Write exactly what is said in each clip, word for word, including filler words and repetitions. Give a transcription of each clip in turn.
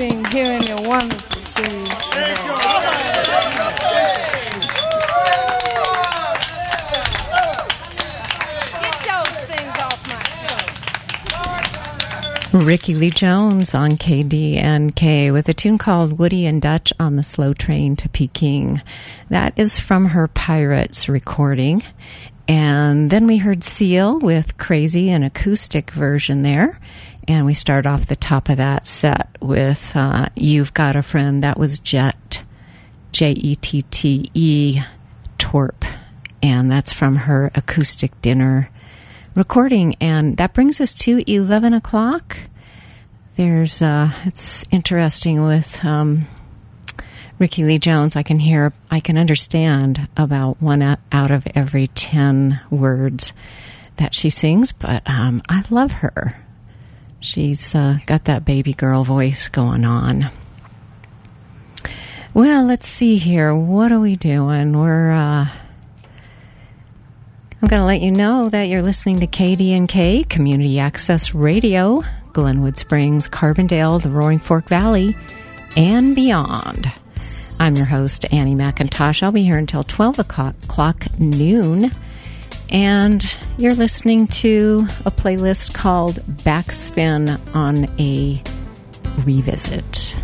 being here in your wonderful cities. Rickie Lee Jones on K D N K with a tune called Woody and Dutch on the Slow Train to Peking. That is from her Pirates recording. And then we heard Seal with Crazy, an acoustic version there. And we start off the top of that set with uh, You've Got a Friend. That was Jet, J E T T E, Torp. And that's from her Acoustic Dinner recording. And that brings us to eleven o'clock. There's, uh, it's interesting with um, Rickie Lee Jones. I can hear, I can understand about one out of every ten words that she sings, but um, I love her. She's uh, got that baby girl voice going on. Well, let's see here. What are we doing? We're, uh, I'm going to let you know that you're listening to K D N K, Community Access Radio, Glenwood Springs, Carbondale, the Roaring Fork Valley, and beyond. I'm your host, Annie McIntosh. I'll be here until twelve o'clock noon. And you're listening to a playlist called Backspin on a Revisit.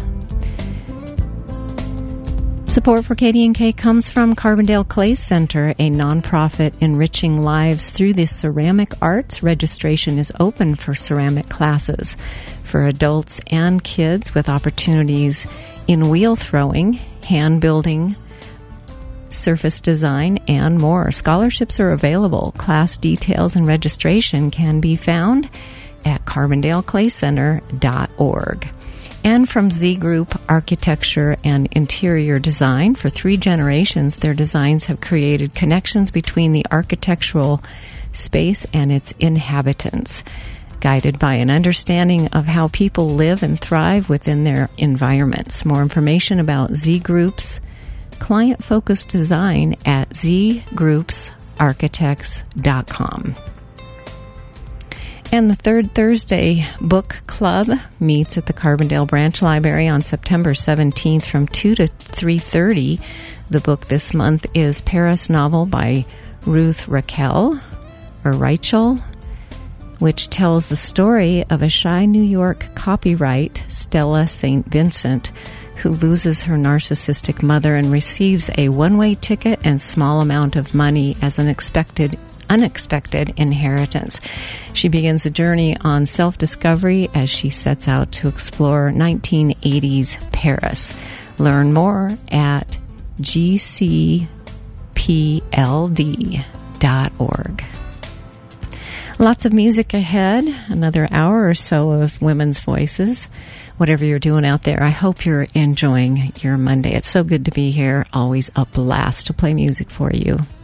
Support for K D N K comes from Carbondale Clay Center, a nonprofit enriching lives through the ceramic arts. Registration is open for ceramic classes for adults and kids with opportunities in wheel throwing, hand building, surface design, and more. Scholarships are available. Class details and registration can be found at carbondale clay center dot org. And from Z Group Architecture and Interior Design, for three generations, their designs have created connections between the architectural space and its inhabitants, guided by an understanding of how people live and thrive within their environments. More information about Z Group's client-focused design at z groups architects dot com. And the Third Thursday Book Club meets at the Carbondale Branch Library on September seventeenth from two to three thirty. The book this month is Paris novel by Ruth Raquel, or Rachel, which tells the story of a shy New York copyright, Stella Saint Vincent, who loses her narcissistic mother and receives a one-way ticket and small amount of money as an expected unexpected inheritance. She begins a journey on self-discovery as she sets out to explore nineteen eighties Paris. Learn more at g c p l d dot org. Lots of music ahead, another hour or so of women's voices. Whatever you're doing out there, I hope you're enjoying your Monday. It's so good to be here. Always a blast to play music for you.